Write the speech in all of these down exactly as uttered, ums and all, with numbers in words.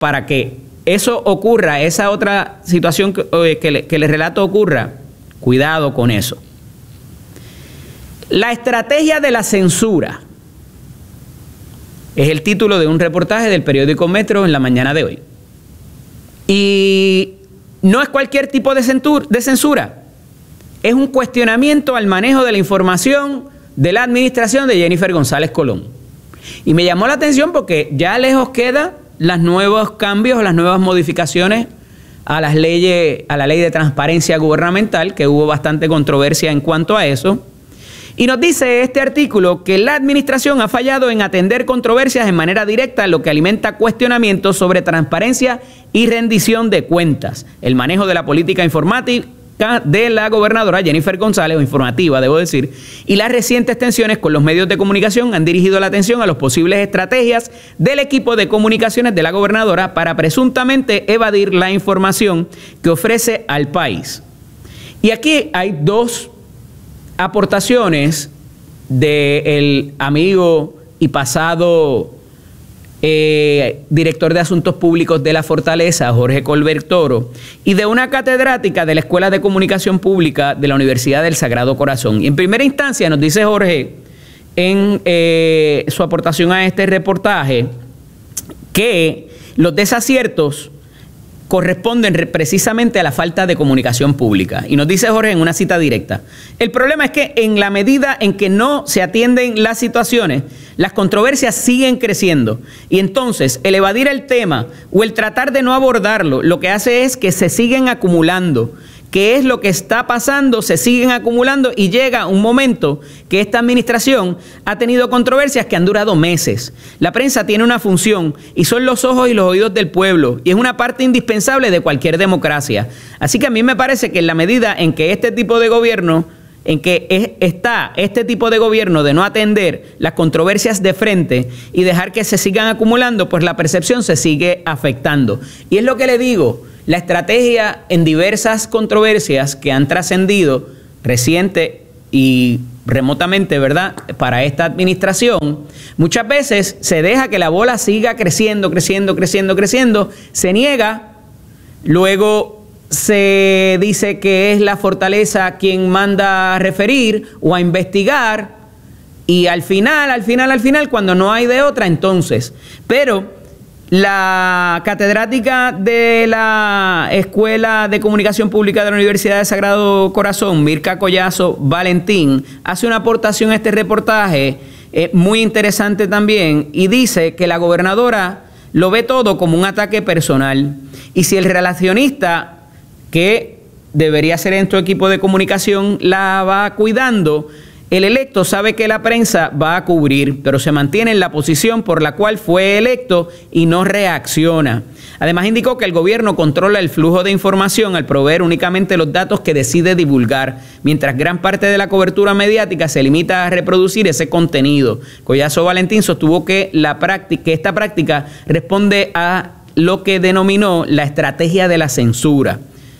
para que eso ocurra, esa otra situación que, que, le, que le relato ocurra, cuidado con eso. La estrategia de la censura es el título de un reportaje del periódico Metro en la mañana de hoy. Y no es cualquier tipo de censura, es un cuestionamiento al manejo de la información de la administración de Jennifer González Colón. Y me llamó la atención porque ya lejos queda los nuevos cambios, las nuevas modificaciones a las leyes, a la ley de transparencia gubernamental, que hubo bastante controversia en cuanto a eso. Y nos dice este artículo que la administración ha fallado en atender controversias en manera directa, lo que alimenta cuestionamientos sobre transparencia y rendición de cuentas. El manejo de la política informática de la gobernadora Jennifer González, o informativa, debo decir, y las recientes tensiones con los medios de comunicación han dirigido la atención a las posibles estrategias del equipo de comunicaciones de la gobernadora para presuntamente evadir la información que ofrece al país. Y aquí hay dos aportaciones del amigo y pasado eh, director de Asuntos Públicos de la Fortaleza, Jorge Colbert Toro, y de una catedrática de la Escuela de Comunicación Pública de la Universidad del Sagrado Corazón. Y en primera instancia nos dice Jorge, en eh, su aportación a este reportaje, que los desaciertos corresponden precisamente a la falta de comunicación pública. Y nos dice Jorge en una cita directa: el problema es que en la medida en que no se atienden las situaciones, las controversias siguen creciendo. Y entonces el evadir el tema o el tratar de no abordarlo, lo que hace es que se siguen acumulando. ¿Qué es lo que está pasando? Se siguen acumulando y llega un momento que esta administración ha tenido controversias que han durado meses. La prensa tiene una función y son los ojos y los oídos del pueblo, y es una parte indispensable de cualquier democracia. Así que a mí me parece que en la medida en que este tipo de gobierno, en que es, está este tipo de gobierno de no atender las controversias de frente y dejar que se sigan acumulando, pues la percepción se sigue afectando. Y es lo que le digo. La estrategia en diversas controversias que han trascendido reciente y remotamente, ¿verdad?, para esta administración, muchas veces se deja que la bola siga creciendo, creciendo, creciendo, creciendo, se niega, luego se dice que es la Fortaleza quien manda a referir o a investigar, y al final, al final, al final, cuando no hay de otra, entonces, pero la catedrática de la Escuela de Comunicación Pública de la Universidad del Sagrado Corazón, Mirka Collazo Valentín, hace una aportación a este reportaje eh, muy interesante también, y dice que la gobernadora lo ve todo como un ataque personal. Y si el relacionista, que debería ser en tu equipo de comunicación, la va cuidando, el electo sabe que la prensa va a cubrir, pero se mantiene en la posición por la cual fue electo y no reacciona. Además, indicó que el gobierno controla el flujo de información al proveer únicamente los datos que decide divulgar, mientras gran parte de la cobertura mediática se limita a reproducir ese contenido. Collazo Valentín sostuvo que, la práctica, que esta práctica responde a lo que denominó la estrategia de la censura.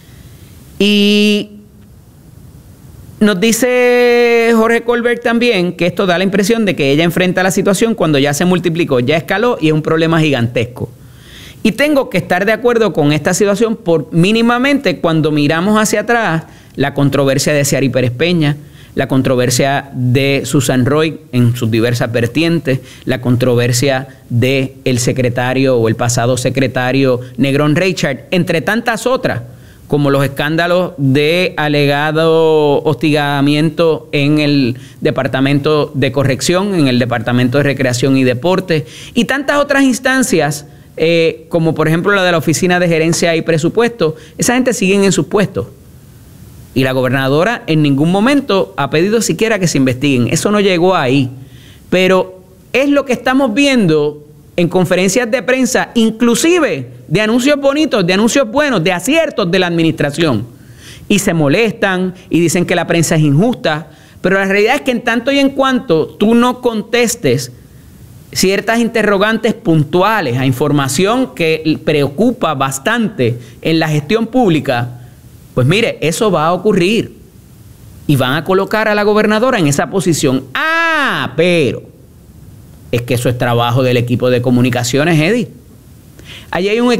Y nos dice Jorge Colbert también que esto da la impresión de que ella enfrenta la situación cuando ya se multiplicó, ya escaló y es un problema gigantesco. Y tengo que estar de acuerdo con esta situación por mínimamente cuando miramos hacia atrás la controversia de Ciary Pérez Peña, la controversia de Susan Roy en sus diversas vertientes, la controversia del secretario o el pasado secretario Negrón Reichard, entre tantas otras, como los escándalos de alegado hostigamiento en el Departamento de Corrección, en el Departamento de Recreación y Deporte, y tantas otras instancias, eh, como por ejemplo la de la Oficina de Gerencia y Presupuesto. Esa gente sigue en sus puestos. Y la gobernadora en ningún momento ha pedido siquiera que se investiguen. Eso no llegó ahí. Pero es lo que estamos viendo en conferencias de prensa, inclusive de anuncios bonitos, de anuncios buenos, de aciertos de la administración. Y se molestan y dicen que la prensa es injusta, pero la realidad es que en tanto y en cuanto tú no contestes ciertas interrogantes puntuales a información que preocupa bastante en la gestión pública, pues mire, eso va a ocurrir. Y van a colocar a la gobernadora en esa posición. Ah, pero es que eso es trabajo del equipo de comunicaciones, Eddie. Allí hay un